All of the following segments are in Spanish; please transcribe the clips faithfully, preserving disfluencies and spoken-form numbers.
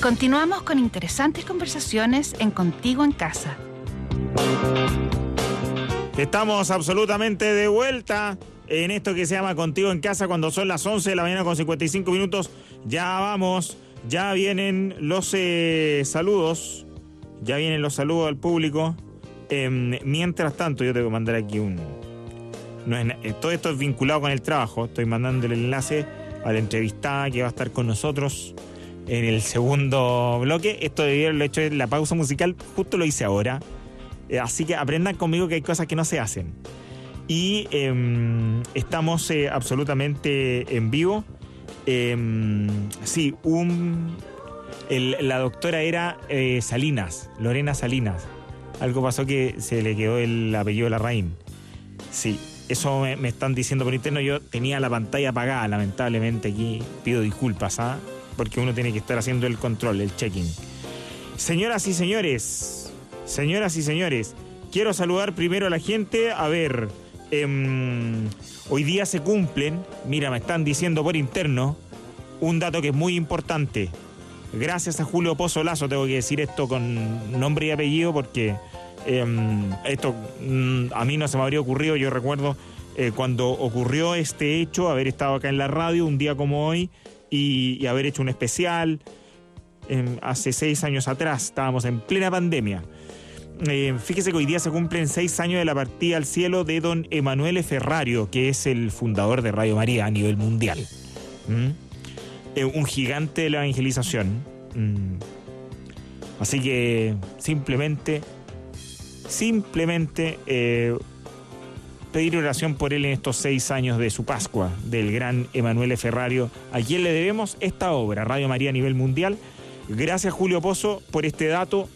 Continuamos con interesantes conversaciones en Contigo en Casa. Estamos absolutamente de vuelta en esto que se llama Contigo en Casa cuando son las once de la mañana con cincuenta y cinco minutos. Ya vamos, ya vienen los eh, saludos, ya vienen los saludos al público. Eh, mientras tanto, yo tengo que mandar aquí un... No es, eh, todo esto es vinculado con el trabajo. Estoy mandando el enlace a la entrevistada que va a estar con nosotros en el segundo bloque. Esto de haberlo hecho en la pausa musical, justo lo hice ahora. Eh, así que aprendan conmigo que hay cosas que no se hacen. Y eh, estamos eh, absolutamente en vivo. Eh, sí, un, el, la doctora era eh, Salinas, Lorena Salinas. Algo pasó que se le quedó el apellido Larraín. Sí, eso me, me están diciendo por interno. Yo tenía la pantalla apagada, lamentablemente. Aquí pido disculpas, ¿ah? ¿eh? Porque uno tiene que estar haciendo el control, el checking. Señoras y señores, señoras y señores, quiero saludar primero a la gente. A ver, eh, hoy día se cumplen, mira, me están diciendo por interno, un dato que es muy importante. Gracias a Julio Pozo Lazo, tengo que decir esto con nombre y apellido porque eh, esto mm, a mí no se me habría ocurrido. Yo recuerdo eh, cuando ocurrió este hecho, haber estado acá en la radio un día como hoy, Y, y haber hecho un especial eh, hace seis años atrás. Estábamos en plena pandemia. Eh, fíjese que hoy día se cumplen seis años de la partida al cielo de don Emanuele Ferrario, que es el fundador de Radio María a nivel mundial. ¿Mm? Eh, un gigante de la evangelización. ¿Mm? Así que simplemente, simplemente... Eh, pedir oración por él en estos seis años de su Pascua, del gran Emanuele Ferrario, a quien le debemos esta obra, Radio María a nivel mundial. Gracias, Julio Pozo, por este dato.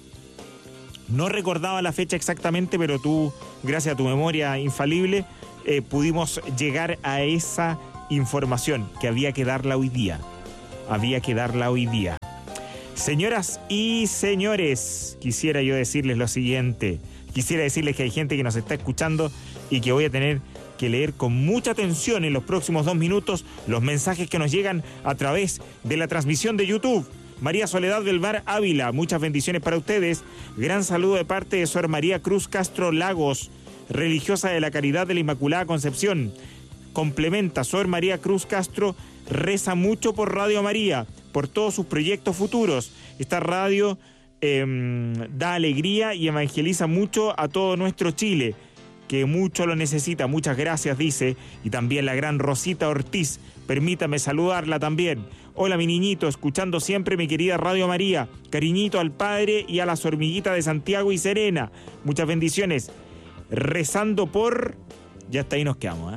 No recordaba la fecha exactamente, pero tú, gracias a tu memoria infalible, eh, pudimos llegar a esa información, que había que darla hoy día. Había que darla hoy día. Señoras y señores, quisiera yo decirles lo siguiente. Quisiera decirles que hay gente que nos está escuchando y que voy a tener que leer con mucha atención en los próximos dos minutos los mensajes que nos llegan a través de la transmisión de YouTube. María Soledad del Bar Ávila, muchas bendiciones para ustedes. Gran saludo de parte de Sor María Cruz Castro Lagos, religiosa de la Caridad de la Inmaculada Concepción. Complementa, Sor María Cruz Castro reza mucho por Radio María, por todos sus proyectos futuros. Esta radio eh, da alegría y evangeliza mucho a todo nuestro Chile, que mucho lo necesita. Muchas gracias, dice. Y también la gran Rosita Ortiz, permítame saludarla también. Hola, mi niñito, escuchando siempre mi querida Radio María. Cariñito al padre y a las hormiguitas de Santiago y Serena. Muchas bendiciones. Rezando por... Ya hasta ahí nos quedamos, ¿eh?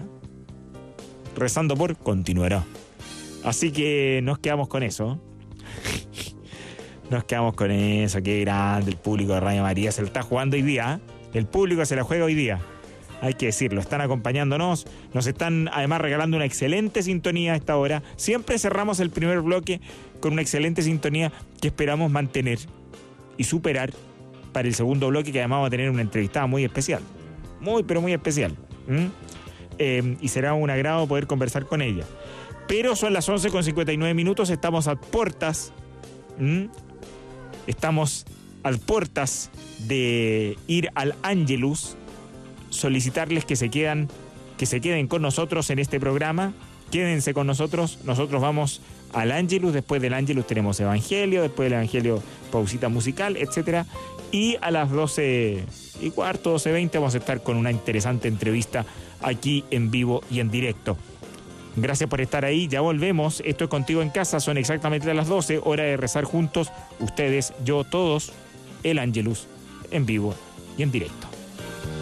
Rezando por... Continuará. Así que nos quedamos con eso. Nos quedamos con eso. Qué grande el público de Radio María. Se lo está jugando hoy día, ¿eh? El público se la juega hoy día. Hay que decirlo, están acompañándonos, nos están además regalando una excelente sintonía a esta hora. Siempre cerramos el primer bloque con una excelente sintonía que esperamos mantener y superar para el segundo bloque, que además va a tener una entrevistada muy especial. Muy, pero muy especial. ¿Mm? Eh, y será un agrado poder conversar con ella. Pero son las once con cincuenta y nueve minutos, estamos a puertas. ¿Mm? Estamos a puertas de ir al Ángelus. Solicitarles que se quedan, que se queden con nosotros en este programa. Quédense con nosotros. Nosotros vamos al Ángelus. Después del Ángelus tenemos Evangelio. Después del Evangelio, pausita musical, etcétera. Y a las doce y cuarto, doce veinte, vamos a estar con una interesante entrevista aquí en vivo y en directo. Gracias por estar ahí. Ya volvemos. Esto es Contigo en Casa. Son exactamente las doce. Hora de rezar juntos. Ustedes, yo, todos. El Ángelus en vivo y en directo.